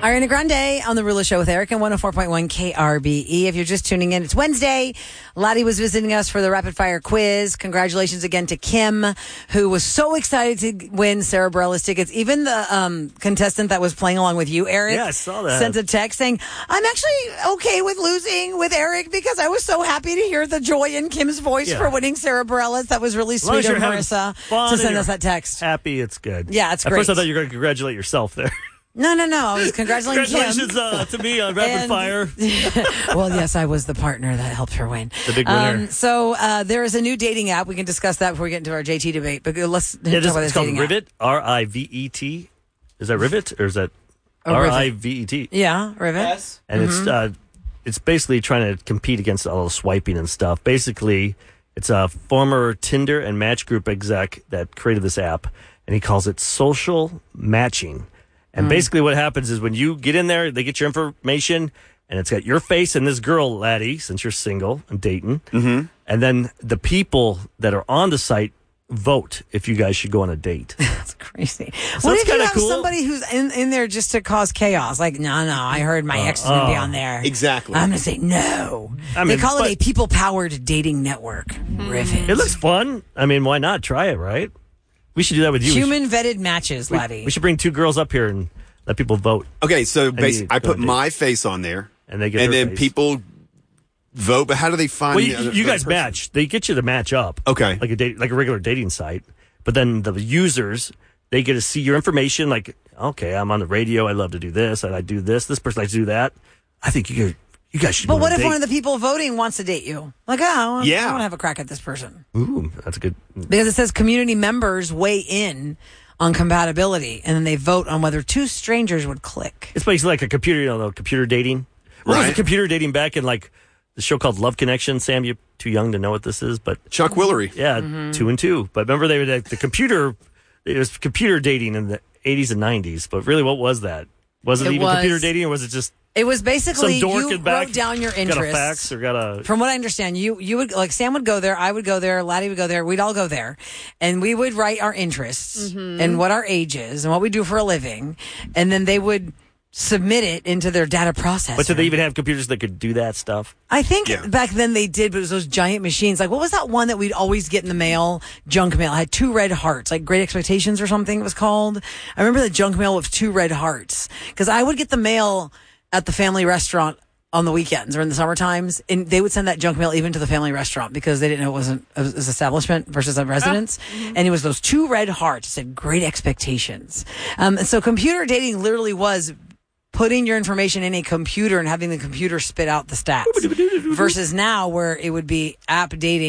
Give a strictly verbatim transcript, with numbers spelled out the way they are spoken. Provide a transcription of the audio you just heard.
Ariana Grande on The Rula Show with Eric and one oh four point one K R B E. If you're just tuning in, it's Wednesday. Lottie was visiting us for the rapid fire quiz. Congratulations again to Kim, who was so excited to win Sarah Bareilles tickets. Even the um, contestant that was playing along with you, Eric, yeah, I saw that. sent a text saying, I'm actually okay with losing with Eric because I was so happy to hear the joy in Kim's voice yeah. for winning Sarah Bareilles. That was really sweet of Marissa to send us that text. Happy, it's good. Yeah, it's At great. At first I thought you were going to congratulate yourself there. No, no, no. I was congratulating Congratulations uh, to me on Rapid and, Fire. Well, yes, I was the partner that helped her win. The big winner. Um, so uh, there is a new dating app. We can discuss that before we get into our J T debate. But let's yeah, talk this, about this it's called dating Rivet, app. R I V E T. Is that Rivet or is that oh, R I V E T? Yeah, Rivet. Yes. And mm-hmm. it's uh, it's basically trying to compete against all the swiping and stuff. Basically, it's a former Tinder and Match Group exec that created this app, and he calls it social matching. And mm. basically what happens is when you get in there, they get your information, and it's got your face and this girl, Laddie, since you're single and dating. Mm-hmm. And then the people that are on the site vote if you guys should go on a date. That's crazy. So what if you have cool. somebody who's in, in there just to cause chaos? Like, no, no, I heard my uh, ex is going to be on there. Exactly. I'm going to say no. I mean, they call but, it a people-powered dating network. Mm. Rivet. It looks fun. I mean, why not? Try it, right? We should do that with you. Human-vetted matches, we, Laddie. We should bring two girls up here and let people vote. Okay, so basically, I put my face on there, and they get and then face. people vote. But how do they find? Well, the you, other, you the guys person? match. They get you to match up. Okay, like a date, like a regular dating site. But then the users, they get to see your information. Like, okay, I'm on the radio. I love to do this, and I do this. This person likes to do that. I think you guys, you guys should. But go what on a if date. one of the people voting wants to date you? Like, oh, I want, yeah. I want to have a crack at this person. Ooh, that's a good. Because it says community members weigh in on compatibility, and then they vote on whether two strangers would click. It's basically like a computer, you know, computer dating. What right. was computer dating back in like the show called Love Connection? Sam, you're too young to know what this is, but Chuck Willery. Yeah, mm-hmm. two and two. But remember, they would like, the computer. It was computer dating in the eighties and nineties. But really, what was that? Was it, it even was, computer dating, or was it just? It was basically some dork you in back, wrote down your interests. Got a fax or got a. From what I understand, you you would like Sam would go there, I would go there, Laddie would go there, we'd all go there, and we would write our interests mm-hmm. and what our age is and what we do for a living, and then they would submit it into their data processor. But did they even have computers that could do that stuff? I think yeah. back then they did, but it was those giant machines. Like, what was that one that we'd always get in the mail? Junk mail. It had two red hearts, like Great Expectations or something it was called. I remember the junk mail with two red hearts. Because I would get the mail at the family restaurant on the weekends or in the summer times, and they would send that junk mail even to the family restaurant because they didn't know it wasn't it was establishment versus a residence. Oh. Mm-hmm. And it was those two red hearts. It said Great Expectations. Um, and so computer dating literally was putting your information in a computer and having the computer spit out the stats versus now where it would be app dating.